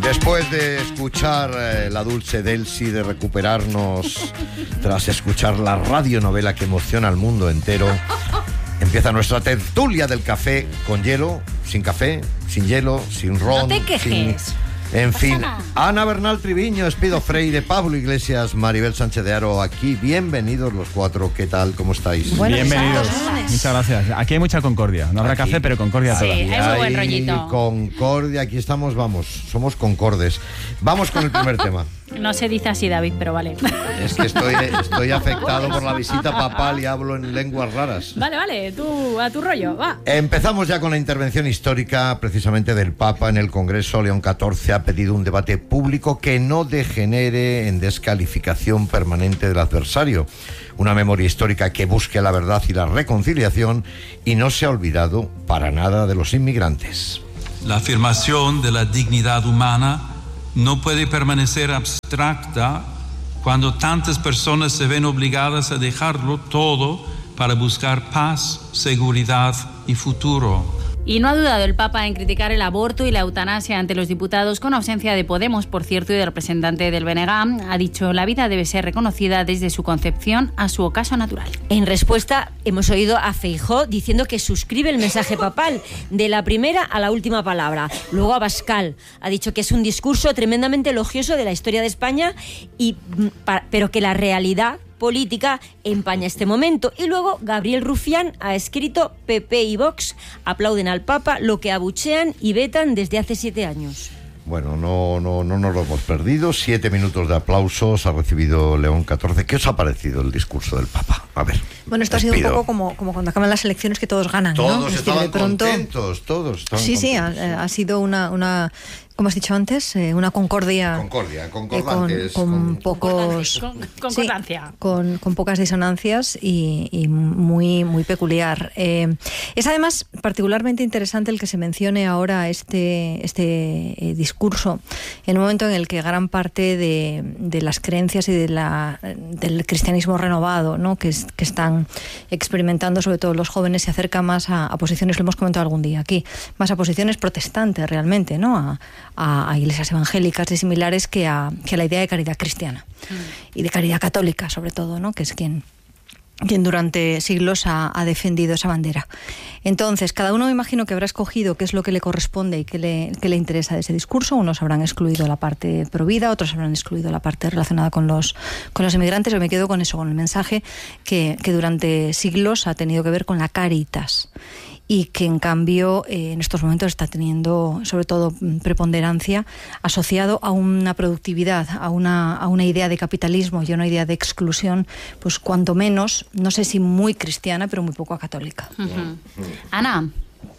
Después de escuchar la dulce Delsi, de recuperarnos tras escuchar la radionovela que emociona al mundo entero, empieza nuestra tertulia del café con hielo, sin café, sin hielo, sin ron. No te quejes. En fin, Ana Bernal Triviño, Espido Freire, Pablo Iglesias, Maribel Sánchez de Haro, aquí. Bienvenidos los cuatro. ¿Qué tal? ¿Cómo estáis? Bueno, bienvenidos. Muchas gracias. Aquí hay mucha concordia. No habrá café, pero concordia toda. Sí, hay muy buen rollito. Concordia, aquí estamos, vamos. Somos concordes. Vamos con el primer tema. No se dice así, David, pero vale. Es que estoy afectado por la visita papal y hablo en lenguas raras. Vale, tú a tu rollo, va. Empezamos ya con la intervención histórica precisamente del Papa en el Congreso. León XIV ha pedido un debate público que no degenere en descalificación permanente del adversario. Una memoria histórica que busque la verdad y la reconciliación y no se ha olvidado para nada de los inmigrantes. La afirmación de la dignidad humana no puede permanecer abstracta cuando tantas personas se ven obligadas a dejarlo todo para buscar paz, seguridad y futuro. Y no ha dudado el Papa en criticar el aborto y la eutanasia ante los diputados, con ausencia de Podemos, por cierto, y del representante del BNG. Ha dicho: la vida debe ser reconocida desde su concepción a su ocaso natural. En respuesta, hemos oído a Feijóo diciendo que suscribe el mensaje papal, de la primera a la última palabra. Luego Abascal ha dicho que es un discurso tremendamente elogioso de la historia de España, pero que la realidad política empaña este momento. Y luego Gabriel Rufián ha escrito: PP y Vox aplauden al Papa lo que abuchean y vetan desde hace 7 años. Bueno, no nos lo hemos perdido. 7 minutos de aplausos ha recibido León XIV. ¿Qué os ha parecido el discurso del Papa? A ver. Bueno, esto ha sido un poco como cuando acaban las elecciones, que todos ganan, ¿no? Todos estaban contentos, todos estaban contentos. Sí, ha sido una como has dicho antes, una concordancia con pocos... Concordancia. Sí, con pocas disonancias y muy, muy peculiar. Es además particularmente interesante el que se mencione ahora este discurso en un momento en el que gran parte de las creencias y del cristianismo renovado, ¿no?, que están experimentando sobre todo los jóvenes, se acerca más a posiciones, lo hemos comentado algún día aquí, más a posiciones protestantes realmente, ¿no?, a iglesias evangélicas y similares que a la idea de caridad cristiana y de caridad católica sobre todo, ¿no?, que es quien durante siglos ha defendido esa bandera. Entonces, cada uno me imagino que habrá escogido qué es lo que le corresponde y qué le interesa de ese discurso. Unos habrán excluido la parte provida, otros habrán excluido la parte relacionada con los inmigrantes. Yo me quedo con eso, con el mensaje que durante siglos ha tenido que ver con la caritas y que en cambio en estos momentos está teniendo sobre todo preponderancia asociado a una productividad, a una idea de capitalismo y a una idea de exclusión, pues cuanto menos, no sé si muy cristiana, pero muy poco católica. Uh-huh. Ana.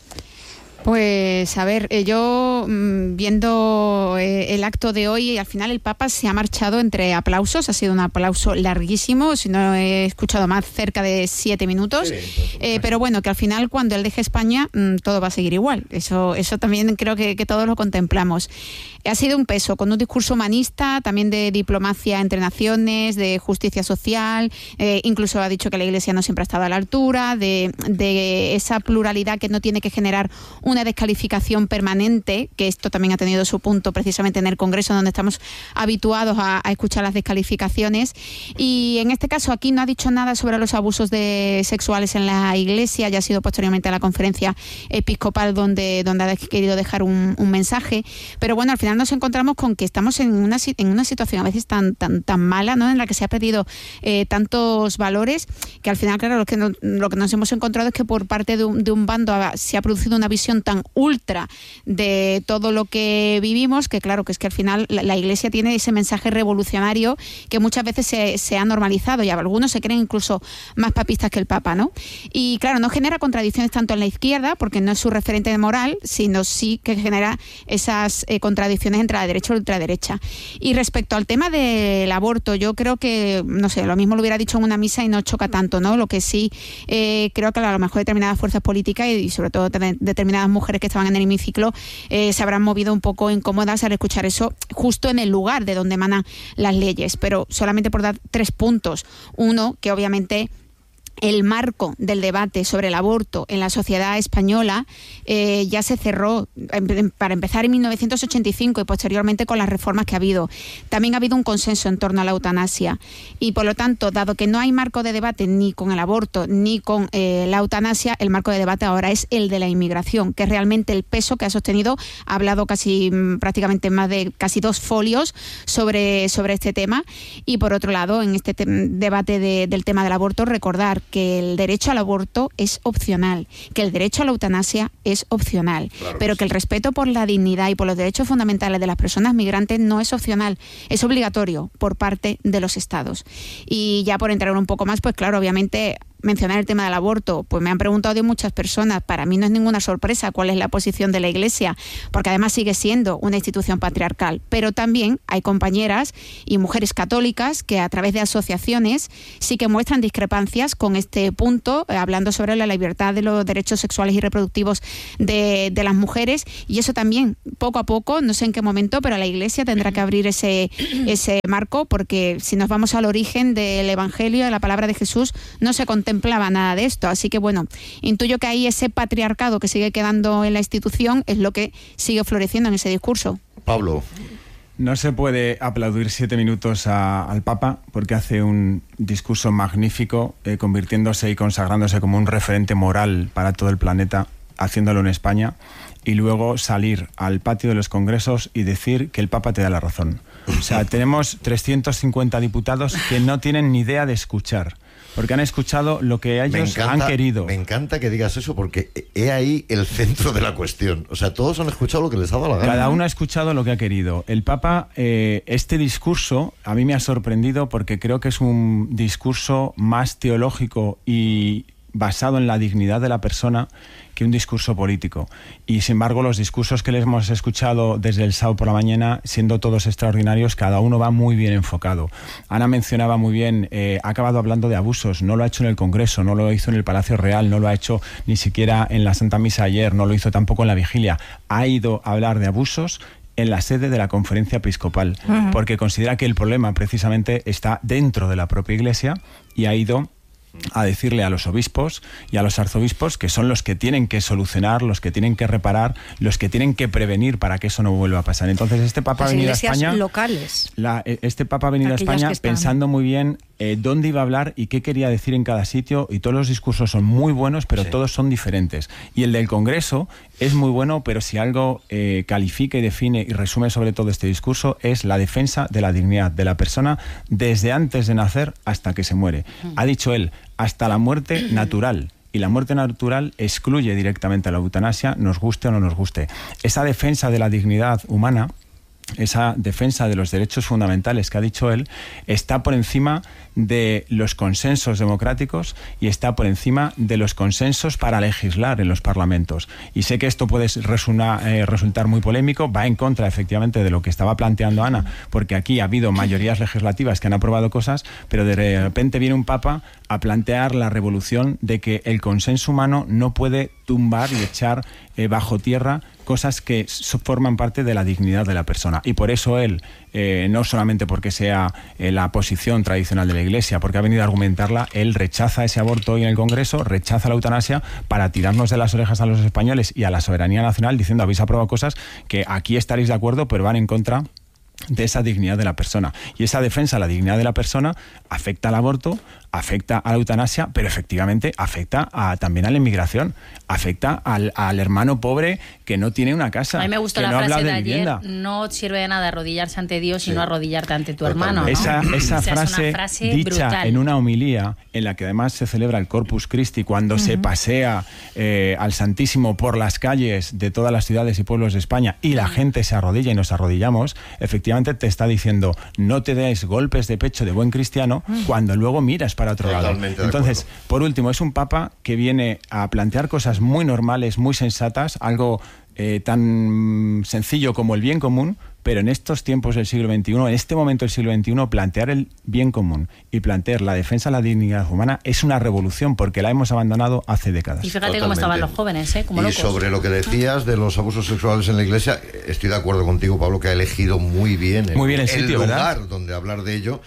Pues a ver, yo viendo el acto de hoy, al final el Papa se ha marchado entre aplausos, ha sido un aplauso larguísimo, si no he escuchado más, cerca de 7 minutos, sí, pero bueno, que al final cuando él deje España todo va a seguir igual, eso también creo que todos lo contemplamos. Ha sido un peso, con un discurso humanista, también de diplomacia entre naciones, de justicia social, incluso ha dicho que la Iglesia no siempre ha estado a la altura, de esa pluralidad que no tiene que generar una descalificación permanente, que esto también ha tenido su punto precisamente en el Congreso, donde estamos habituados a escuchar las descalificaciones. Y en este caso aquí no ha dicho nada sobre los abusos sexuales en la Iglesia, ya ha sido posteriormente a la conferencia episcopal donde ha querido dejar un mensaje. Pero bueno, al final nos encontramos con que estamos en una situación a veces tan mala, ¿no?, en la que se ha perdido tantos valores, que al final, claro, lo que nos hemos encontrado es que por parte de un bando se ha producido una visión tan ultra de todo lo que vivimos, que claro, que es que al final la Iglesia tiene ese mensaje revolucionario que muchas veces se ha normalizado, y algunos se creen incluso más papistas que el Papa, ¿no? Y claro, no genera contradicciones tanto en la izquierda, porque no es su referente de moral, sino sí que genera esas contradicciones entre la derecha y la ultraderecha. Y respecto al tema del aborto, yo creo que, no sé, lo mismo lo hubiera dicho en una misa y no choca tanto, ¿no? Lo que sí creo que a lo mejor determinadas fuerzas políticas y sobre todo determinadas mujeres que estaban en el hemiciclo se habrán movido un poco incómodas al escuchar eso justo en el lugar de donde emanan las leyes, pero solamente por dar 3 puntos. Uno, que obviamente el marco del debate sobre el aborto en la sociedad española ya se cerró, para empezar, en 1985 y posteriormente con las reformas que ha habido. También ha habido un consenso en torno a la eutanasia y, por lo tanto, dado que no hay marco de debate ni con el aborto ni con la eutanasia, el marco de debate ahora es el de la inmigración, que es realmente el peso que ha sostenido. Ha hablado prácticamente más de casi 2 folios sobre este tema. Y, por otro lado, en este debate del tema del aborto, recordar que el derecho al aborto es opcional, que el derecho a la eutanasia es opcional, claro, pero que el respeto por la dignidad y por los derechos fundamentales de las personas migrantes no es opcional, es obligatorio por parte de los Estados. Y ya por entrar un poco más, pues claro, obviamente mencionar el tema del aborto, pues me han preguntado de muchas personas. Para mí no es ninguna sorpresa cuál es la posición de la Iglesia, porque además sigue siendo una institución patriarcal, pero también hay compañeras y mujeres católicas que a través de asociaciones sí que muestran discrepancias con este punto, hablando sobre la libertad de los derechos sexuales y reproductivos de las mujeres, y eso también poco a poco, no sé en qué momento, pero la Iglesia tendrá que abrir ese marco, porque si nos vamos al origen del Evangelio, de la palabra de Jesús, no se contemplaba nada de esto. Así que bueno, intuyo que ahí ese patriarcado que sigue quedando en la institución es lo que sigue floreciendo en ese discurso. Pablo. No se puede aplaudir 7 minutos al Papa porque hace un discurso magnífico, convirtiéndose y consagrándose como un referente moral para todo el planeta, haciéndolo en España, y luego salir al patio de los congresos y decir que el Papa te da la razón. O sea, tenemos 350 diputados que no tienen ni idea de escuchar, porque han escuchado lo que ellos han querido. Me encanta que digas eso, porque he ahí el centro de la cuestión. O sea, todos han escuchado lo que les ha dado la gana. Cada uno ha escuchado lo que ha querido. El Papa, este discurso, a mí me ha sorprendido porque creo que es un discurso más teológico y basado en la dignidad de la persona que un discurso político. Y sin embargo, los discursos que les hemos escuchado desde el sábado por la mañana, siendo todos extraordinarios, cada uno va muy bien enfocado. Ana mencionaba muy bien, ha acabado hablando de abusos, no lo ha hecho en el Congreso, no lo hizo en el Palacio Real, no lo ha hecho ni siquiera en la Santa Misa ayer, no lo hizo tampoco en la Vigilia. Ha ido a hablar de abusos en la sede de la Conferencia Episcopal, porque considera que el problema precisamente está dentro de la propia Iglesia, y ha ido a decirle a los obispos y a los arzobispos que son los que tienen que solucionar, los que tienen que reparar, los que tienen que prevenir para que eso no vuelva a pasar. Entonces este Papa ha venido a España locales. Este Papa ha venido a España pensando muy bien dónde iba a hablar y qué quería decir en cada sitio, y todos los discursos son muy buenos, pero todos son diferentes. Y el del Congreso es muy bueno, pero si algo califica y define y resume sobre todo este discurso, es la defensa de la dignidad de la persona desde antes de nacer hasta que se muere. Ha dicho él, hasta la muerte natural. Y la muerte natural excluye directamente a la eutanasia, nos guste o no nos guste. Esa defensa de la dignidad humana, esa defensa de los derechos fundamentales que ha dicho él, está por encima de los consensos democráticos y está por encima de los consensos para legislar en los parlamentos. Y sé que esto puede resultar muy polémico, va en contra efectivamente de lo que estaba planteando Ana, porque aquí ha habido mayorías legislativas que han aprobado cosas, pero de repente viene un Papa a plantear la revolución de que el consenso humano no puede tumbar y echar bajo tierra cosas que forman parte de la dignidad de la persona. Y por eso él, no solamente porque sea la posición tradicional de la Iglesia, porque ha venido a argumentarla, él rechaza ese aborto hoy en el Congreso, rechaza la eutanasia para tirarnos de las orejas a los españoles y a la soberanía nacional, diciendo habéis aprobado cosas que aquí estaréis de acuerdo, pero van en contra de esa dignidad de la persona. Y esa defensa de la dignidad de la persona afecta al aborto, afecta a la eutanasia, pero efectivamente afecta también a la inmigración, afecta al hermano pobre que no tiene una casa. A mí me gustó que la no frase habla de ayer, vivienda. No sirve de nada arrodillarse ante Dios, sino arrodillarte ante tu hermano, ¿no? Esa frase dicha brutal. en una homilía en la que además se celebra el Corpus Christi, cuando se pasea al Santísimo por las calles de todas las ciudades y pueblos de España y la gente se arrodilla y nos arrodillamos, efectivamente te está diciendo no te des golpes de pecho de buen cristiano cuando luego miras para otro lado. Entonces, por último, es un Papa que viene a plantear cosas muy normales, muy sensatas, algo tan sencillo como el bien común, pero en estos tiempos del siglo XXI, en este momento del siglo XXI, plantear el bien común y plantear la defensa de la dignidad humana es una revolución, porque la hemos abandonado hace décadas. Y fíjate cómo estaban los jóvenes, como locos. Y sobre lo que decías de los abusos sexuales en la Iglesia, estoy de acuerdo contigo, Pablo, que ha elegido muy bien el sitio, lugar ¿verdad? donde hablar de ello.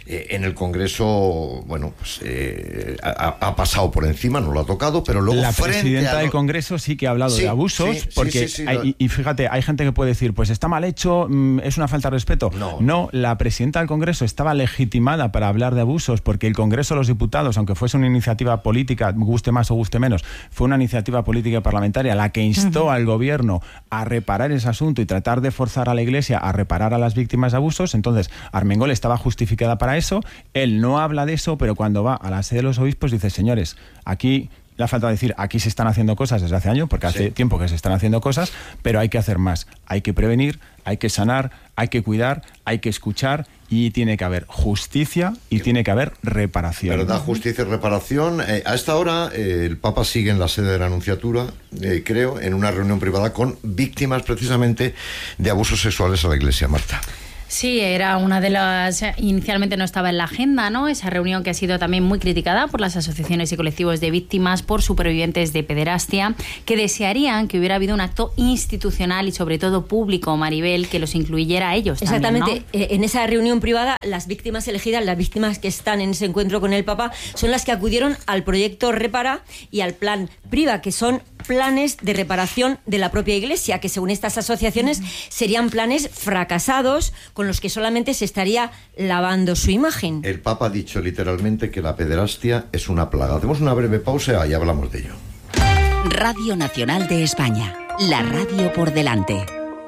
En el Congreso, bueno, pues ha pasado por encima, no lo ha tocado, pero luego la presidenta del Congreso sí que ha hablado de abusos, porque y fíjate, hay gente que puede decir, pues está mal hecho, es una falta de respeto. No, la presidenta del Congreso estaba legitimada para hablar de abusos, porque el Congreso de los Diputados, aunque fuese una iniciativa política, guste más o guste menos, fue una iniciativa política y parlamentaria la que instó al gobierno a reparar ese asunto y tratar de forzar a la Iglesia a reparar a las víctimas de abusos. Entonces, Armengol estaba justificada para eso, él no habla de eso, pero cuando va a la sede de los obispos dice, señores, aquí le falta decir, aquí se están haciendo cosas desde hace años, porque hace tiempo que se están haciendo cosas, pero hay que hacer más, hay que prevenir, hay que sanar, hay que cuidar, hay que escuchar, y tiene que haber justicia y tiene que haber reparación. ¿Verdad? Justicia y reparación. A esta hora el Papa sigue en la sede de la Nunciatura, creo, en una reunión privada con víctimas precisamente de abusos sexuales a la Iglesia. Marta. Sí, era una de las... Inicialmente no estaba en la agenda, ¿no? Esa reunión que ha sido también muy criticada por las asociaciones y colectivos de víctimas por supervivientes de pederastia, que desearían que hubiera habido un acto institucional y sobre todo público, Maribel, que los incluyera a ellos. Exactamente. También, ¿no? En esa reunión privada, las víctimas elegidas, las víctimas que están en ese encuentro con el Papa, son las que acudieron al proyecto Repara y al plan Priva, que son planes de reparación de la propia Iglesia, que según estas asociaciones serían planes fracasados con los que solamente se estaría lavando su imagen. El Papa ha dicho literalmente que la pederastia es una plaga. Hacemos una breve pausa y hablamos de ello. Radio Nacional de España, la radio por delante.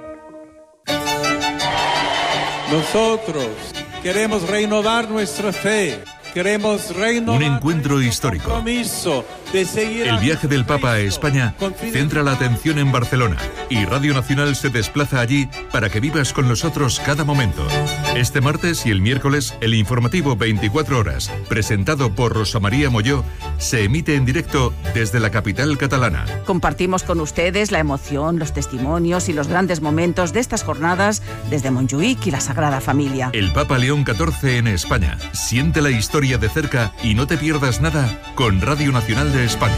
Nosotros queremos renovar nuestra fe. Queremos renovar un encuentro histórico. El viaje del Papa a España centra la atención en Barcelona y Radio Nacional se desplaza allí para que vivas con nosotros cada momento. Este martes y el miércoles, el informativo 24 horas, presentado por Rosa María Molló, se emite en directo desde la capital catalana. Compartimos con ustedes la emoción, los testimonios y los grandes momentos de estas jornadas desde Montjuïc y la Sagrada Familia. El Papa León XIV en España. Siente la historia de cerca y no te pierdas nada con Radio Nacional de España.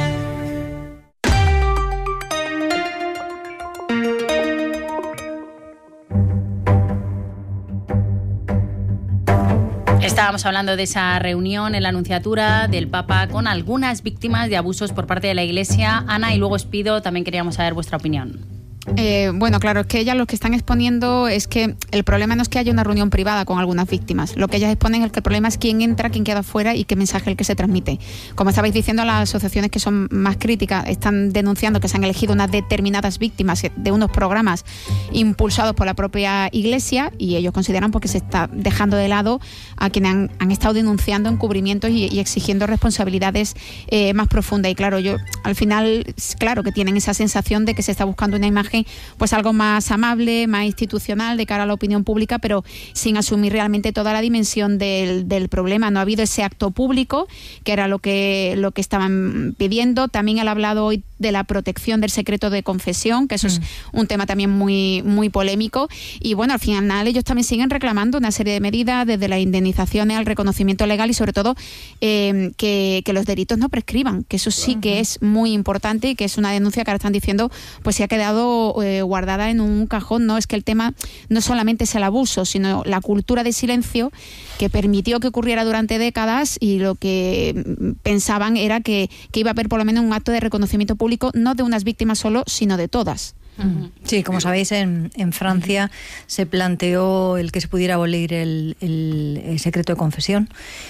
Estábamos hablando de esa reunión en la Nunciatura del Papa con algunas víctimas de abusos por parte de la Iglesia. Ana, y luego os pido, también queríamos saber vuestra opinión. Bueno, claro, es que ellas lo que están exponiendo es que el problema no es que haya una reunión privada con algunas víctimas. Lo que ellas exponen es que el problema es quién entra, quién queda fuera y qué mensaje es el que se transmite. Como estabais diciendo, las asociaciones que son más críticas están denunciando que se han elegido unas determinadas víctimas de unos programas impulsados por la propia Iglesia, y ellos consideran porque se está dejando de lado a quienes han estado denunciando encubrimientos y exigiendo responsabilidades más profundas. Y claro, yo al final, claro que tienen esa sensación de que se está buscando una imagen pues algo más amable, más institucional de cara a la opinión pública, pero sin asumir realmente toda la dimensión del problema. No ha habido ese acto público, que era lo que estaban pidiendo. También él ha hablado hoy de la protección del secreto de confesión, que eso es un tema también muy, muy polémico. Y bueno, al final ellos también siguen reclamando una serie de medidas, desde las indemnizaciones al reconocimiento legal y sobre todo que los delitos no prescriban, que eso sí que es muy importante y que es una denuncia que ahora están diciendo pues se ha quedado guardada en un cajón. No es que el tema no solamente es el abuso, sino la cultura de silencio que permitió que ocurriera durante décadas, y lo que pensaban era que iba a haber por lo menos un acto de reconocimiento público, no de unas víctimas solo, sino de todas. Sí, como sabéis, en Francia se planteó el que se pudiera abolir el secreto de confesión.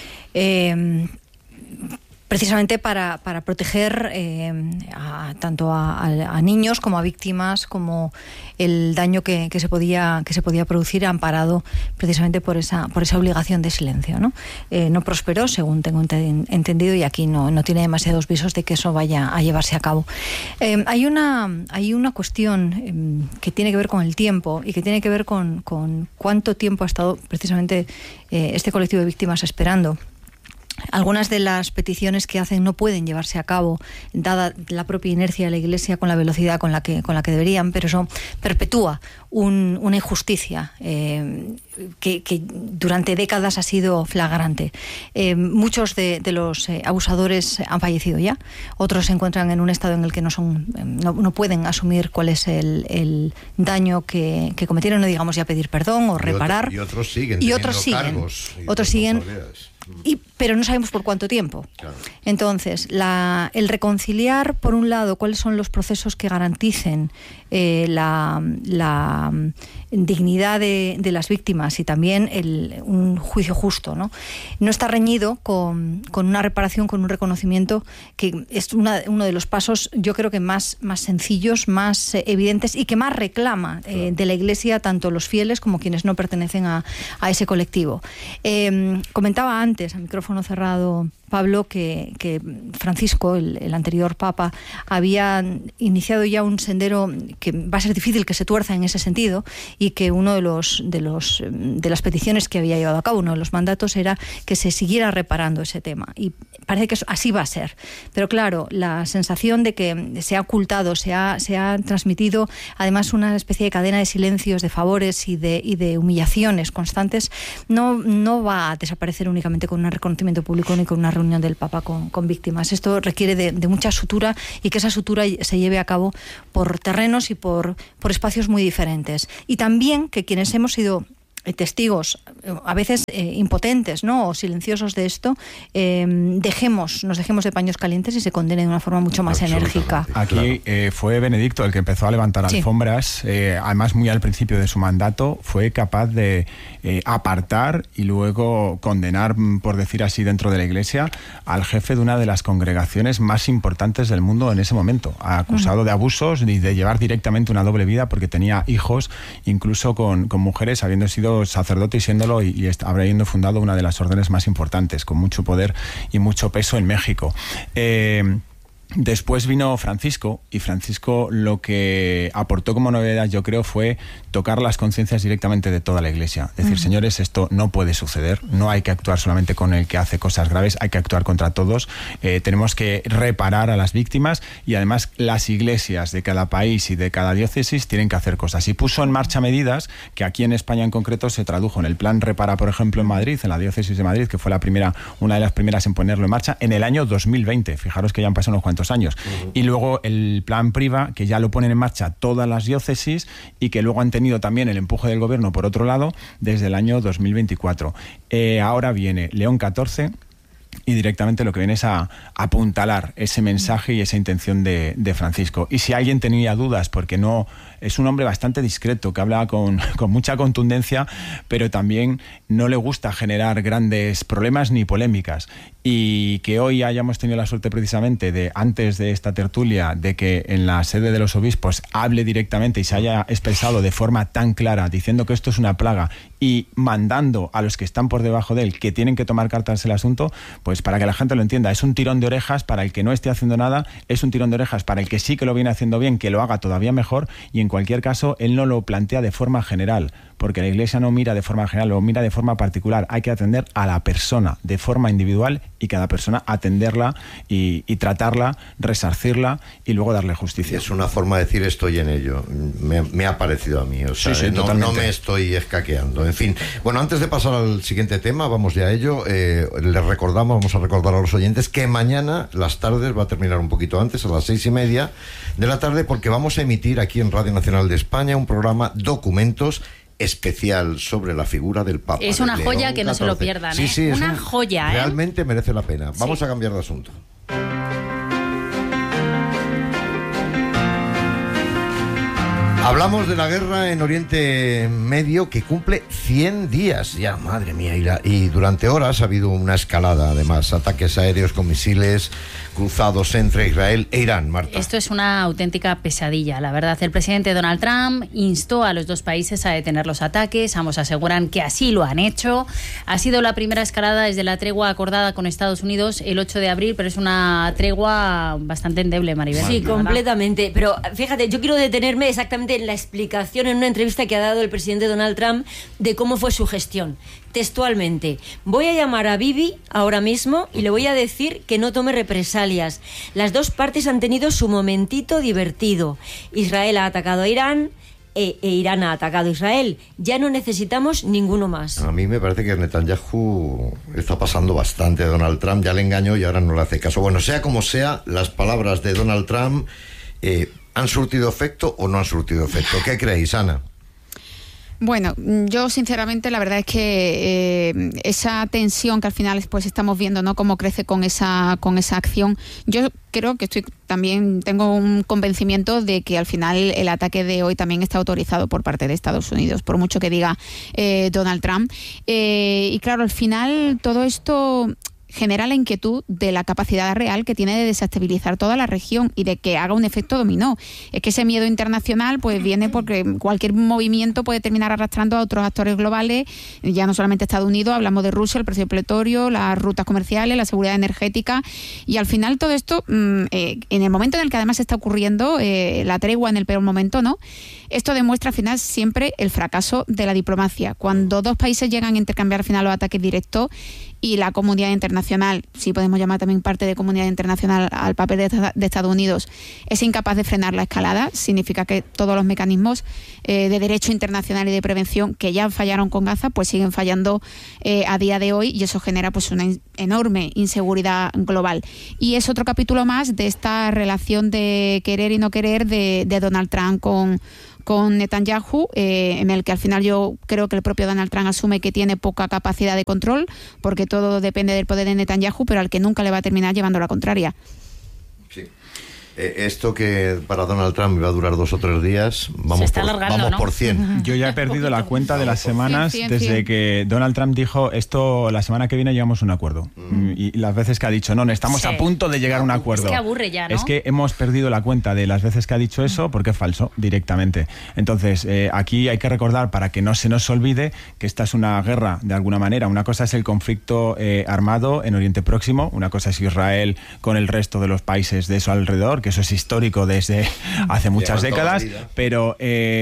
Precisamente para proteger tanto a niños como a víctimas, como el daño que se podía producir, amparado precisamente por esa obligación de silencio, ¿no? No prosperó, según tengo entendido, y aquí no tiene demasiados visos de que eso vaya a llevarse a cabo. Hay una cuestión que tiene que ver con el tiempo y que tiene que ver con cuánto tiempo ha estado precisamente este colectivo de víctimas esperando algunas de las peticiones que hacen no pueden llevarse a cabo, dada la propia inercia de la Iglesia con la velocidad con la que deberían, pero eso perpetúa una injusticia que durante décadas ha sido flagrante. Muchos de los abusadores han fallecido ya, otros se encuentran en un estado en el que no pueden asumir cuál es el daño que cometieron, no digamos ya pedir perdón o reparar. Y otros siguen teniendo cargos. Otros siguen. Pero no sabemos por cuánto tiempo. Claro. Entonces, el reconciliar, por un lado, cuáles son los procesos que garanticen la dignidad de las víctimas y también un juicio justo, ¿no? No está reñido con una reparación, con un reconocimiento, que es uno de los pasos, yo creo que más sencillos, más evidentes y que más reclama de la Iglesia tanto los fieles como quienes no pertenecen a ese colectivo. Comentaba antes, a micrófono cerrado, Pablo, que Francisco, el anterior Papa, había iniciado ya un sendero que va a ser difícil que se tuerza en ese sentido, y que uno de las peticiones que había llevado a cabo, uno de los mandatos, era que se siguiera reparando ese tema. Y parece que así va a ser. Pero claro, la sensación de que se ha ocultado, se ha transmitido además una especie de cadena de silencios, de favores y de humillaciones constantes, no va a desaparecer únicamente con un reconocimiento público ni con una reunión del Papa con víctimas. Esto requiere de mucha sutura, y que esa sutura se lleve a cabo por terrenos y por espacios muy diferentes. Y también que quienes hemos sido testigos, a veces impotentes, ¿no?, o silenciosos de esto, nos dejemos de paños calientes y se condene de una forma mucho más enérgica. Aquí fue Benedicto el que empezó a levantar alfombras, además muy al principio de su mandato, fue capaz de apartar y luego condenar, por decir así, dentro de la Iglesia, al jefe de una de las congregaciones más importantes del mundo en ese momento, acusado de abusos y de llevar directamente una doble vida, porque tenía hijos incluso con mujeres, habiendo sido sacerdote y siéndolo, y habiendo fundado una de las órdenes más importantes, con mucho poder y mucho peso en México. Después vino Francisco, y Francisco lo que aportó como novedad, yo creo, fue tocar las conciencias directamente de toda la Iglesia. Decir, señores, esto no puede suceder, no hay que actuar solamente con el que hace cosas graves, hay que actuar contra todos, tenemos que reparar a las víctimas, y además las iglesias de cada país y de cada diócesis tienen que hacer cosas. Y puso en marcha medidas que aquí en España en concreto se tradujo en el Plan Repara, por ejemplo, en Madrid, en la diócesis de Madrid, que fue una de las primeras en ponerlo en marcha en el año 2020. Fijaros que ya han pasado unos cuantos años. Y luego el Plan Priva, que ya lo ponen en marcha todas las diócesis, y que luego han tenido también el empuje del gobierno por otro lado desde el año 2024. Ahora viene León XIV, y directamente lo que viene es a apuntalar ese mensaje y esa intención de Francisco. Y si alguien tenía dudas, porque no es un hombre bastante discreto, que habla con mucha contundencia, pero también no le gusta generar grandes problemas ni polémicas. Y que hoy hayamos tenido la suerte precisamente antes de esta tertulia, de que en la sede de los obispos hable directamente y se haya expresado de forma tan clara, diciendo que esto es una plaga y mandando a los que están por debajo de él que tienen que tomar cartas en el asunto, pues para que la gente lo entienda, es un tirón de orejas para el que no esté haciendo nada, es un tirón de orejas para el que sí que lo viene haciendo bien, que lo haga todavía mejor, y en cualquier caso él no lo plantea de forma general, porque la Iglesia no mira de forma general, lo mira de forma particular. Hay que atender a la persona de forma individual, y cada persona atenderla y tratarla, resarcirla y luego darle justicia. Es una forma de decir estoy en ello. Me ha parecido a mí. O sea, sí, no me estoy escaqueando. En fin, bueno, antes de pasar al siguiente tema, vamos ya a ello. Vamos a recordar a los oyentes que mañana las tardes va a terminar un poquito antes, a las 6:30 de la tarde, porque vamos a emitir aquí en Radio Nacional de España un programa Documentos especial sobre la figura del Papa. Es una joya que no se lo pierdan, ¿eh? Sí, una joya, realmente merece la pena. Vamos a cambiar de asunto. Hablamos de la guerra en Oriente Medio, que cumple 100 días ya, madre mía, y durante horas ha habido una escalada, además, ataques aéreos con misiles cruzados entre Israel e Irán, Marta. Esto es una auténtica pesadilla, la verdad. El presidente Donald Trump instó a los dos países a detener los ataques, ambos aseguran que así lo han hecho. Ha sido la primera escalada desde la tregua acordada con Estados Unidos el 8 de abril, pero es una tregua bastante endeble, Maribel. Sí, completamente. Pero fíjate, yo quiero detenerme exactamente la explicación en una entrevista que ha dado el presidente Donald Trump de cómo fue su gestión. Textualmente: voy a llamar a Bibi ahora mismo y le voy a decir que no tome represalias. Las dos partes han tenido su momentito divertido. Israel ha atacado a Irán e Irán ha atacado a Israel. Ya no necesitamos ninguno más. A mí me parece que Netanyahu está pasando bastante de Donald Trump, ya le engañó y ahora no le hace caso. Bueno, sea como sea, las palabras de Donald Trump ¿han surtido efecto o no han surtido efecto? ¿Qué creéis, Ana? Bueno, yo sinceramente la verdad es que esa tensión que al final pues estamos viendo, ¿no?, cómo crece con esa acción, yo creo que tengo un convencimiento de que al final el ataque de hoy también está autorizado por parte de Estados Unidos, por mucho que diga Donald Trump. Y claro, al final todo esto genera la inquietud de la capacidad real que tiene de desestabilizar toda la región y de que haga un efecto dominó. Es que ese miedo internacional pues viene porque cualquier movimiento puede terminar arrastrando a otros actores globales, ya no solamente Estados Unidos, hablamos de Rusia, el precio del petróleo, las rutas comerciales, la seguridad energética, y al final todo esto, en el momento en el que además está ocurriendo la tregua en el peor momento, ¿no? Esto demuestra al final siempre el fracaso de la diplomacia. Cuando dos países llegan a intercambiar al final los ataques directos y la comunidad internacional, si podemos llamar también parte de comunidad internacional al papel de Estados Unidos, es incapaz de frenar la escalada, significa que todos los mecanismos de derecho internacional y de prevención que ya fallaron con Gaza, pues siguen fallando a día de hoy, y eso genera pues una enorme inseguridad global. Y es otro capítulo más de esta relación de querer y no querer de Donald Trump con Netanyahu, en el que al final yo creo que el propio Donald Trump asume que tiene poca capacidad de control, porque todo depende del poder de Netanyahu, pero al que nunca le va a terminar llevando la contraria. Sí. Esto que para Donald Trump iba a durar 2 o 3 días, vamos por 100. Yo ya he perdido la cuenta de las semanas desde que Donald Trump dijo esto, la semana que viene llegamos a un acuerdo. Y las veces que ha dicho, no, estamos a punto de llegar a un acuerdo. Es que aburre ya, ¿no? Es que hemos perdido la cuenta de las veces que ha dicho eso porque es falso, directamente. Entonces, aquí hay que recordar, para que no se nos olvide, que esta es una guerra, de alguna manera. Una cosa es el conflicto armado en Oriente Próximo, una cosa es Israel con el resto de los países de su alrededor, que eso es histórico desde hace muchas décadas, pero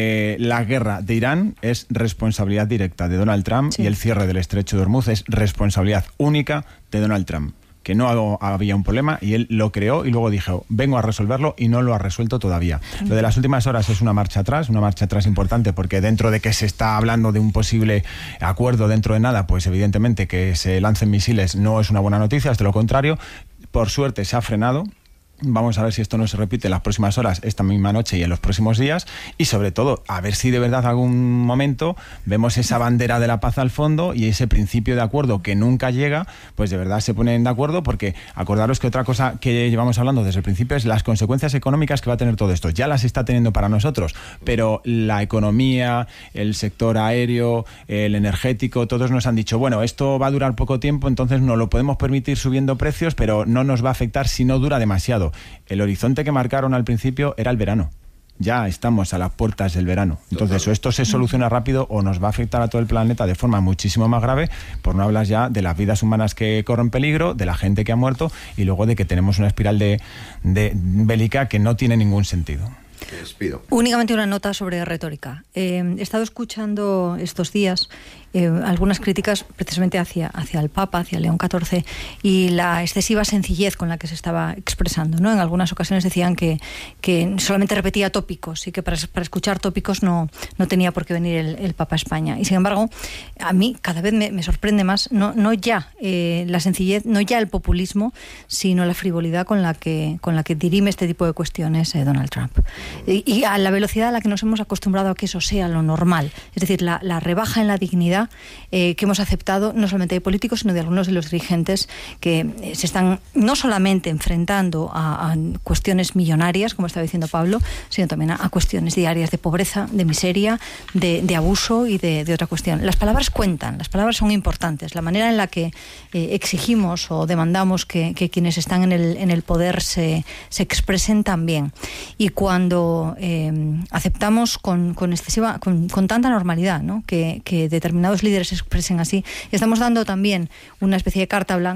la guerra de Irán es responsabilidad directa de Donald Trump, y el cierre del estrecho de Hormuz es responsabilidad única de Donald Trump, que no había un problema y él lo creó y luego dijo, vengo a resolverlo, y no lo ha resuelto todavía. Lo de las últimas horas es una marcha atrás importante, porque dentro de que se está hablando de un posible acuerdo dentro de nada, pues evidentemente que se lancen misiles no es una buena noticia, es de lo contrario. Por suerte se ha frenado. Vamos a ver si esto no se repite en las próximas horas, esta misma noche y en los próximos días, y sobre todo a ver si de verdad algún momento vemos esa bandera de la paz al fondo y ese principio de acuerdo que nunca llega, pues de verdad se ponen de acuerdo, porque acordaros que otra cosa que llevamos hablando desde el principio es las consecuencias económicas que va a tener todo esto. Ya las está teniendo para nosotros, pero la economía, el sector aéreo, el energético, todos nos han dicho, bueno, esto va a durar poco tiempo, entonces no lo podemos permitir subiendo precios, pero no nos va a afectar si no dura demasiado. El horizonte que marcaron al principio era el verano. Ya estamos a las puertas del verano. Entonces, o esto se soluciona rápido o nos va a afectar a todo el planeta de forma muchísimo más grave, por no hablar ya de las vidas humanas que corren peligro, de la gente que ha muerto, y luego de que tenemos una espiral de bélica que no tiene ningún sentido. Únicamente una nota sobre retórica. He estado escuchando estos días algunas críticas precisamente hacia el Papa, hacia León XIV, y la excesiva sencillez con la que se estaba expresando, ¿no? En algunas ocasiones decían que solamente repetía tópicos y que para escuchar tópicos no tenía por qué venir el Papa a España. Y sin embargo, a mí cada vez me sorprende más, no ya la sencillez, no ya el populismo, sino la frivolidad con la que dirime este tipo de cuestiones Donald Trump. Y a la velocidad a la que nos hemos acostumbrado a que eso sea lo normal. Es decir, la rebaja en la dignidad que hemos aceptado no solamente de políticos, sino de algunos de los dirigentes que se están no solamente enfrentando a cuestiones millonarias, como estaba diciendo Pablo, sino también a cuestiones diarias de pobreza, de miseria, de abuso y de otra cuestión. Las palabras cuentan, las palabras son importantes. La manera en la que exigimos o demandamos que quienes están en el poder se expresen también. Y cuando aceptamos con tanta normalidad, ¿no?, que determinados líderes se expresen así, estamos dando también una especie de carta blanca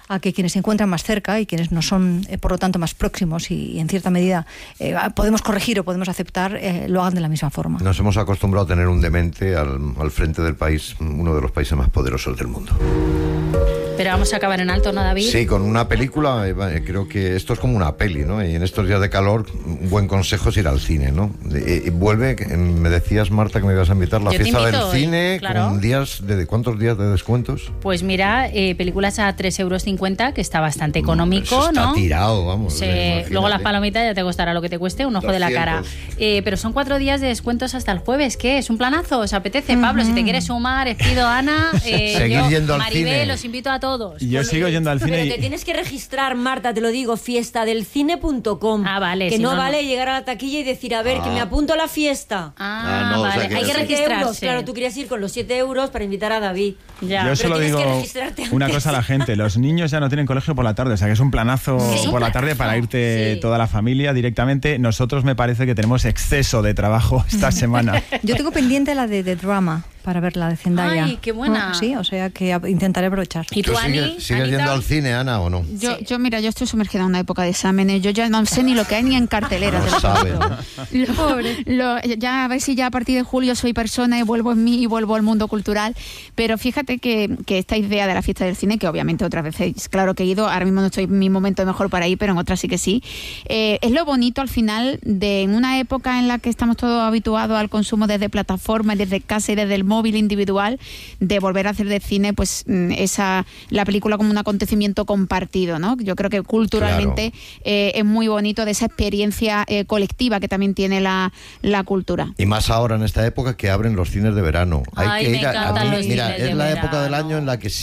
a que quienes se encuentran más cerca y quienes no son, por lo tanto, más próximos y en cierta medida podemos corregir o podemos aceptar, lo hagan de la misma forma. Nos hemos acostumbrado a tener un demente al frente del país, uno de los países más poderosos del mundo. Pero vamos a acabar en alto, ¿no, David? Sí, con una película, creo que esto es como una peli, ¿no? Y en estos días de calor, un buen consejo es ir al cine, ¿no? Vuelve, me decías, Marta, que me ibas a invitar, la fiesta del cine, claro. Con ¿cuántos días de descuentos? Pues mira, películas a 3,50 €, que está bastante económico, eso está ¿no? Tirado, vamos. Luego las palomitas ya te costará lo que te cueste, un ojo 200. De la cara. Pero son 4 días de descuentos hasta el jueves, ¿qué? ¿Es un planazo? ¿Os apetece? Pablo, si te quieres sumar, Espido, Ana, Seguir yendo al Maribel, cine. Los invito a todos. Yo sigo yendo al cine. Pero te tienes que registrar, Marta, te lo digo, fiestadelcine.com. Vale. Que si no vale llegar a la taquilla y decir, a ver, que me apunto a la fiesta. No, vale. o sea que Hay que registrarse. Claro, tú querías ir con los 7 € para invitar a David. Ya. Yo solo digo una cosa a la gente. Los niños ya no tienen colegio por la tarde, o sea que es un planazo por la tarde para irte toda la familia directamente. Nosotros me parece que tenemos exceso de trabajo esta semana. Yo tengo pendiente la de The Drama para ver la de Zendaya. Ay, qué buena. Sí, o sea que intentaré aprovechar. ¿Y tú, Ani? ¿Sigues yendo al cine, Ana, o no? Mira, yo estoy sumergida en una época de exámenes. Yo ya no sé ni lo que hay ni en cartelera. No sabe, ¿no? Ya a ver si ya a partir de julio soy persona y vuelvo en mí y vuelvo al mundo cultural. Pero fíjate que esta idea de la fiesta del cine, que obviamente otras veces, claro que he ido, ahora mismo no estoy en mi momento mejor para ir, pero en otras sí que sí. Es lo bonito al final de en una época en la que estamos todos habituados al consumo desde plataformas, desde casa y desde el móvil individual, de volver a hacer de cine pues la película como un acontecimiento compartido, ¿no? Yo creo que culturalmente es muy bonito de esa experiencia colectiva que también tiene la cultura. Y más ahora en esta época que abren los cines de verano. Ay, Hay que me ir encantan los mira, cines de es la verano. época del año en la que